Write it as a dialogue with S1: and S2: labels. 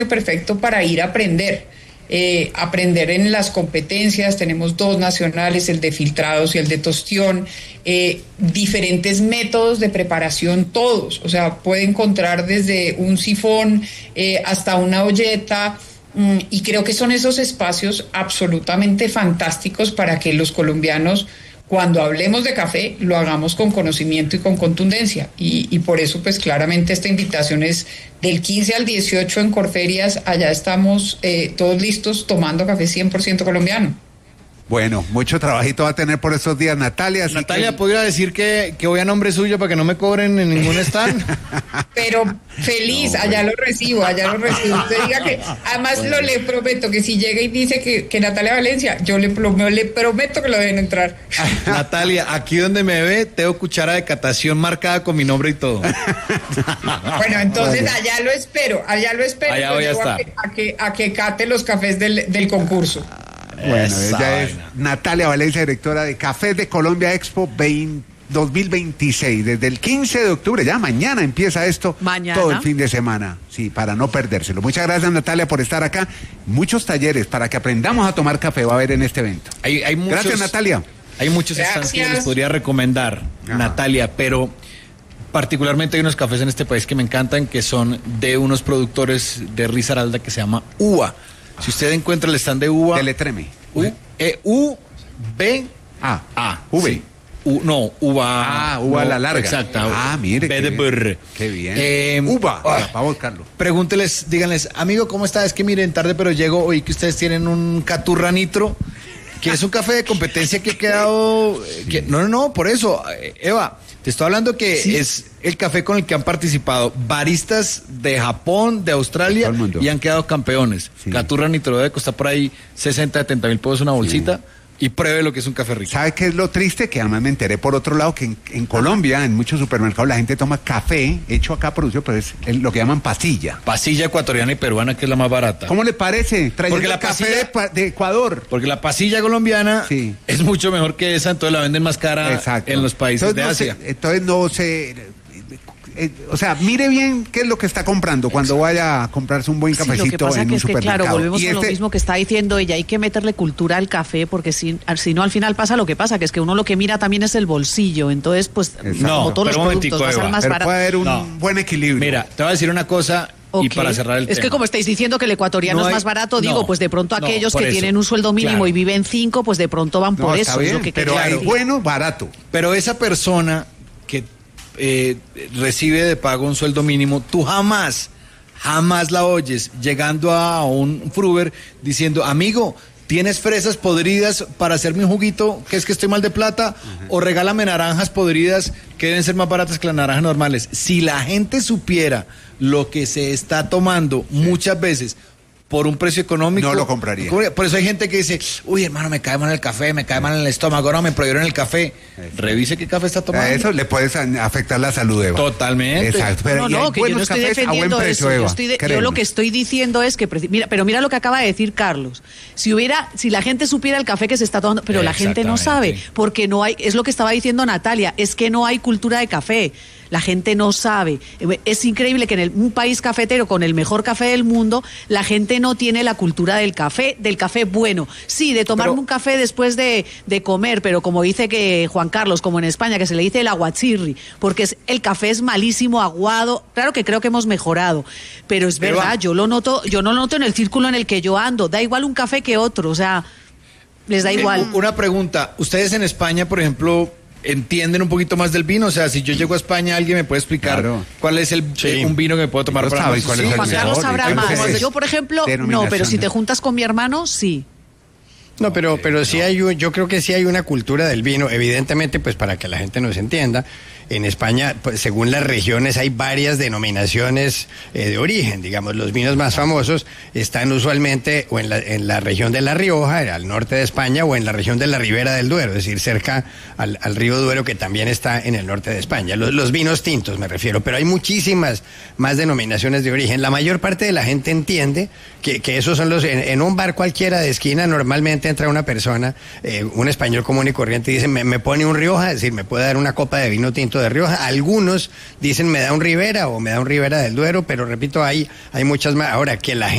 S1: perfecto para ir a aprender en las competencias. Tenemos 2 nacionales, el de filtrados y el de tostión, diferentes métodos de preparación todos, o sea, puede encontrar desde un sifón hasta una olleta, y creo que son esos espacios absolutamente fantásticos para que los colombianos, cuando hablemos de café, lo hagamos con conocimiento y con contundencia. Y por eso, pues claramente esta invitación es del 15 al 18 en Corferias. Allá estamos todos listos tomando café 100% colombiano.
S2: Bueno, mucho trabajito va a tener por estos días, Natalia.
S3: Natalia, ¿podría decir que voy a nombre suyo para que no me cobren en ningún stand?
S1: Pero feliz, allá lo recibo. Usted diga que, además le prometo que si llega y dice que Natalia Valencia, yo le prometo que lo dejen entrar.
S3: Natalia, aquí donde me ve, tengo cuchara de catación marcada con mi nombre y todo.
S1: Bueno, entonces allá lo espero.
S3: Allá voy a estar.
S1: A que cate los cafés del concurso.
S2: Bueno, ella es Natalia Valencia, directora de Cafés de Colombia Expo 2026. Desde el 15 de octubre, ya mañana empieza esto.
S4: Mañana.
S2: Todo el fin de semana. Sí, para no perdérselo. Muchas gracias, Natalia, por estar acá. Muchos talleres para que aprendamos a tomar café va a haber en este evento.
S3: Hay muchos,
S2: gracias, Natalia.
S3: Hay muchos stands que les podría recomendar, Natalia, pero particularmente hay unos cafés en este país que me encantan, que son de unos productores de Risaralda que se llama UVA. Si usted encuentra el stand de UVA...
S2: Deletreme.
S3: U-V-A.
S2: V.
S3: Sí. UVA.
S2: UVA la larga.
S3: Exacto.
S2: Mire.
S3: B de burr.
S2: Qué bien. UVA. Vamos a buscarlo.
S3: Pregúnteles, díganles, amigo, ¿cómo está? Es que miren, tarde pero llego, oí que ustedes tienen un Caturra Nitro, que es un café de competencia que ha quedado... No, por eso, Eva, te estoy hablando que es el café con el que han participado baristas de Japón, de Australia, y han quedado campeones. Sí. Caturra Nitro debe costar por ahí 60-70 mil pesos una bolsita. Sí. Y pruebe lo que es un café rico.
S2: ¿Sabe qué es lo triste? Que además me enteré por otro lado que en Colombia, en muchos supermercados, la gente toma café hecho acá, producido, pero es lo que llaman pasilla.
S3: Pasilla ecuatoriana y peruana, que es la más barata.
S2: ¿Cómo le parece?
S3: Porque la
S2: café de Ecuador.
S3: Porque la pasilla colombiana es mucho mejor que esa, entonces la venden más cara en los países de Asia.
S2: Entonces no se... o sea, mire bien qué es lo que está comprando cuando vaya a comprarse un buen cafecito
S4: lo que pasa
S2: en un supermercado.
S4: Claro, volvemos a lo mismo que está diciendo ella, hay que meterle cultura al café, porque si no al final pasa lo que pasa, que es que uno lo que mira también es el bolsillo, entonces pues como todos los productos va a ser más barato.
S2: Puede haber un buen equilibrio.
S3: Mira, te voy a decir una cosa. Okay. Y para cerrar el tema.
S4: Es que como estáis diciendo que el ecuatoriano es más barato, pues de pronto aquellos que tienen un sueldo mínimo y viven 5, pues de pronto van por eso.
S2: Bien,
S4: es lo que
S2: pero hay bueno, barato.
S3: Pero esa persona que recibe de pago un sueldo mínimo, tú jamás la oyes llegando a un fruver diciendo, amigo, ¿tienes fresas podridas para hacerme un juguito que es que estoy mal de plata? O regálame naranjas podridas que deben ser más baratas que las naranjas normales. Si la gente supiera lo que se está tomando muchas veces por un precio económico,
S2: no lo compraría.
S3: Por eso hay gente que dice, uy, hermano, me cae mal el café, me cae mal el estómago, no, me prohibieron el café. Revise qué café está tomando.
S2: Eso le puede afectar la salud, Eva.
S3: Totalmente.
S2: Exacto. Pero
S4: que yo no estoy defendiendo precio, eso. Yo lo que estoy diciendo es que, mira lo que acaba de decir Carlos. Si la gente supiera el café que se está tomando, pero la gente no sabe, porque no hay, es lo que estaba diciendo Natalia, es que no hay cultura de café. La gente no sabe. Es increíble que en un país cafetero con el mejor café del mundo, la gente no tiene la cultura del café bueno. Sí, de tomarme un café después de comer, pero como dice que Juan Carlos, como en España, que se le dice el aguachirri, porque el café es malísimo, aguado. Claro que creo que hemos mejorado, pero es verdad, yo no lo noto en el círculo en el que yo ando. Da igual un café que otro, o sea, les da igual.
S3: Una pregunta, ustedes en España, por ejemplo, ¿entienden un poquito más del vino? O sea, si yo llego a España, ¿alguien me puede explicar cuál es un vino que me puedo tomar para
S2: más?
S4: Juan Carlos sabrá más. Yo, por ejemplo, no, pero si te juntas con mi hermano, sí.
S5: No, pero sí yo creo que sí hay una cultura del vino, evidentemente, pues para que la gente nos entienda. En España, pues, según las regiones, hay varias denominaciones de origen. Digamos, los vinos más famosos están usualmente o en la región de La Rioja, al norte de España, o en la región de la Ribera del Duero, es decir, cerca al río Duero, que también está en el norte de España. Los vinos tintos me refiero, pero hay muchísimas más denominaciones de origen. La mayor parte de la gente entiende que esos son en un bar cualquiera de esquina, normalmente entra una persona, un español común y corriente, y dice, me pone un Rioja, es decir, me puede dar una copa de vino tinto de Rioja. Algunos dicen me da un Ribera o me da un Ribera del Duero, pero repito, hay muchas más. Ahora, que la gente